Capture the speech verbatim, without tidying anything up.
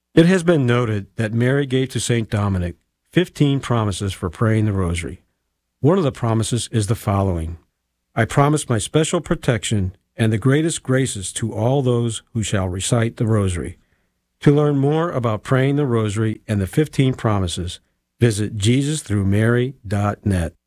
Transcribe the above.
It has been noted that Mary gave to Saint Dominic fifteen promises for praying the rosary. One of the promises is the following: I promise my special protection and the greatest graces to all those who shall recite the rosary. To learn more about praying the rosary and the fifteen promises, visit Jesus through Mary dot net.